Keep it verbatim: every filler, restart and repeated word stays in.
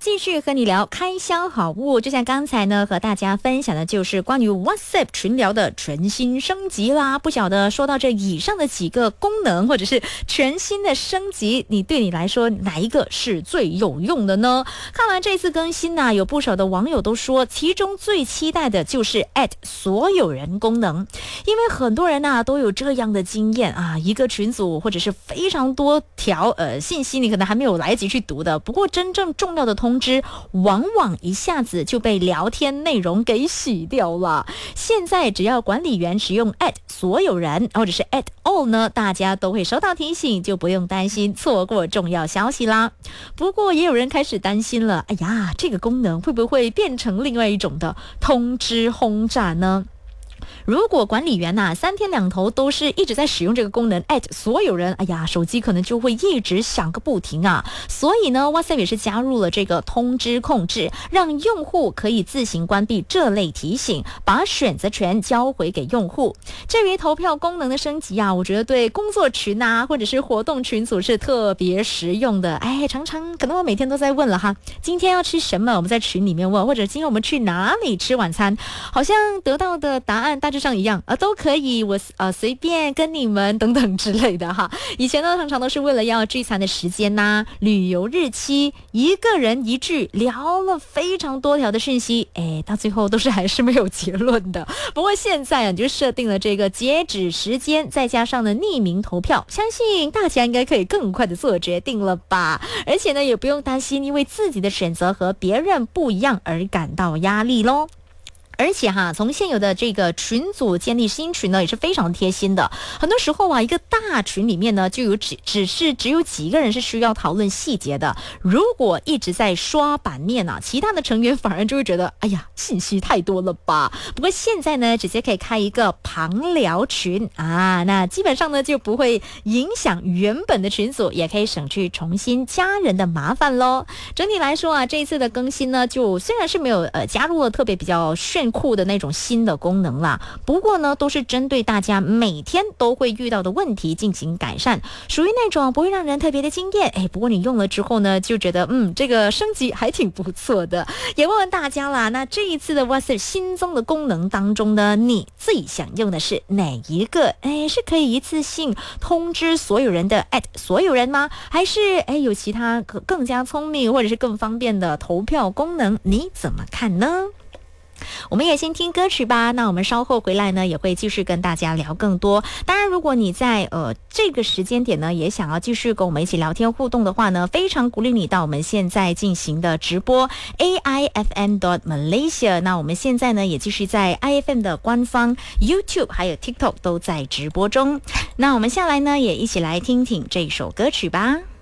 继续和你聊开箱好物，就像刚才呢和大家分享的就是关于 WhatsApp 群聊的全新升级啦。不晓得说到这以上的几个功能或者是全新的升级，你对你来说哪一个是最有用的呢？看完这次更新呢、啊，有不少的网友都说其中最期待的就是 at 所有人功能，因为很多人呢、啊、都有这样的经验啊，一个群组或者是非常多条呃信息你可能还没有来得及去读的，不过真正重要的通知往往一下子就被聊天内容给洗掉了。现在只要管理员使用 at 所有人或者是 at all 呢，大家都会收到提醒，就不用担心错过重要消息啦。不过也有人开始担心了，哎呀，这个功能会不会变成另外一种的通知轰炸呢？如果管理员呐、啊、三天两头都是一直在使用这个功能 at 所有人，哎呀，手机可能就会一直响个不停啊。所以呢 WhatsApp 也是加入了这个通知控制，让用户可以自行关闭这类提醒，把选择权交回给用户。至于投票功能的升级啊，我觉得对工作群啊或者是活动群组是特别实用的。哎，常常可能我每天都在问了哈，今天要吃什么，我们在群里面问，或者今天我们去哪里吃晚餐，好像得到的答案大致上一样，呃，都可以，我呃随便跟你们等等之类的哈。以前呢，常常都是为了要聚餐的时间呐、啊、旅游日期，一个人一句聊了非常多条的讯息，哎，到最后都是还是没有结论的。不过现在啊，你就设定了这个截止时间，再加上了匿名投票，相信大家应该可以更快的做决定了吧？而且呢，也不用担心因为自己的选择和别人不一样而感到压力咯。而且哈，从现有的这个群组建立新群呢，也是非常贴心的。很多时候啊，一个大群里面呢，就有只只是只有几个人是需要讨论细节的。如果一直在刷版面啊，其他的成员反而就会觉得，哎呀，信息太多了吧。不过现在呢，直接可以开一个旁聊群啊，那基本上呢就不会影响原本的群组，也可以省去重新加人的麻烦咯。整体来说啊，这一次的更新呢，就虽然是没有呃加入了特别比较炫酷的那种新的功能啦，不过呢都是针对大家每天都会遇到的问题进行改善，属于那种不会让人特别的惊艳。哎，不过你用了之后呢，就觉得嗯这个升级还挺不错的。也问问大家啦，那这一次的 WhatsApp 新增的功能当中呢，你最想用的是哪一个？哎，是可以一次性通知所有人的 at 所有人吗？还是哎有其他更加聪明或者是更方便的投票功能？你怎么看呢？我们也先听歌曲吧，那我们稍后回来呢也会继续跟大家聊更多。当然如果你在呃这个时间点呢也想要继续跟我们一起聊天互动的话呢，非常鼓励你到我们现在进行的直播 A I F M dot Malaysia。 那我们现在呢也继续在 I F M 的官方 YouTube 还有 TikTok 都在直播中。那我们下来呢也一起来听听这首歌曲吧。